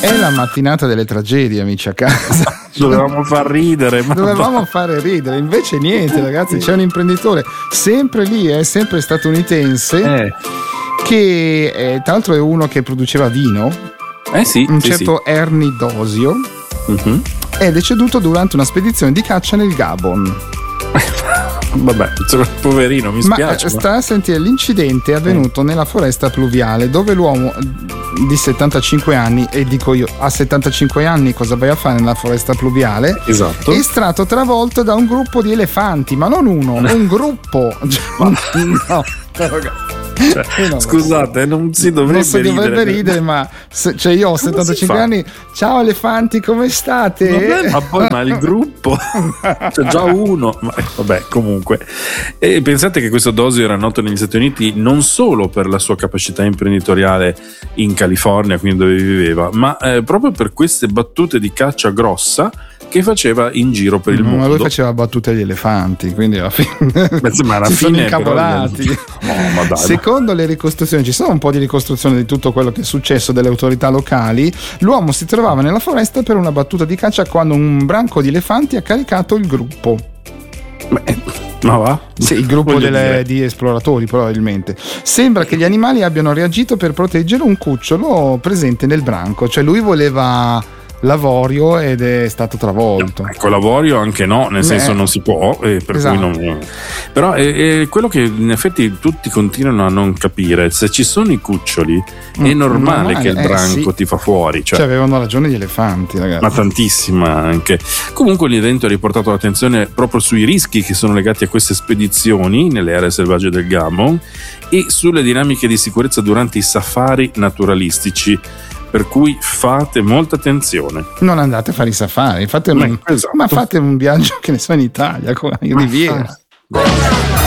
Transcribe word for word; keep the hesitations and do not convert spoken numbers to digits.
È la mattinata delle tragedie, amici a casa. Dovevamo far ridere, ma dovevamo fare ridere, invece niente, ragazzi. C'è un imprenditore sempre lì, è sempre statunitense, eh. che eh, tra l'altro è uno che produceva vino, eh sì, un sì, certo sì. Ernie Dosio, uh-huh. è deceduto durante una spedizione di caccia nel Gabon. Vabbè, poverino, mi spiace. Ma sta a sentire, l'incidente è avvenuto eh. nella foresta pluviale, dove l'uomo di settantacinque anni, e dico io, a settantacinque anni cosa vai a fare nella foresta pluviale? Esatto. È stato travolto da un gruppo di elefanti, ma non uno, un gruppo. Ma... no, ragazzi. Cioè, no, scusate, non si dovrebbe non si ridere, dovrebbe ridere, ma se, cioè io ho come settantacinque anni. Ciao elefanti, come state? Vabbè, ma poi ma il gruppo c'è già uno, ma, vabbè, comunque. E pensate che questo Dosio era noto negli Stati Uniti non solo per la sua capacità imprenditoriale in California, quindi dove viveva, ma eh, proprio per queste battute di caccia grossa che faceva in giro per il ma mondo. Ma lui faceva battute agli elefanti, quindi alla fine ma alla si fine sono incavolati. Però... no, ma dai, secondo le ricostruzioni, ci sono un po' di ricostruzione di tutto quello che è successo dalle autorità locali. L'uomo si trovava nella foresta per una battuta di caccia quando un branco di elefanti ha caricato il gruppo. Beh, ma va? Sì, il gruppo delle, di esploratori probabilmente. Sembra che gli animali abbiano reagito per proteggere un cucciolo presente nel branco, cioè lui voleva l'avorio ed è stato travolto. No, ecco, l'avorio anche no, nel senso eh, non si può, eh, per esatto. cui non... però è, è quello che in effetti tutti continuano a non capire: se ci sono i cuccioli mm, è normale, normale che il branco eh, sì. ti fa fuori, cioè, cioè avevano ragione gli elefanti, ragazzi, ma tantissima anche. Comunque l'evento ha riportato l'attenzione proprio sui rischi che sono legati a queste spedizioni nelle aree selvagge del Gabon e sulle dinamiche di sicurezza durante i safari naturalistici. Per cui fate molta attenzione. Non andate a fare i safari, fate un, esatto. ma fate un viaggio che ne so in Italia, con in Riviera.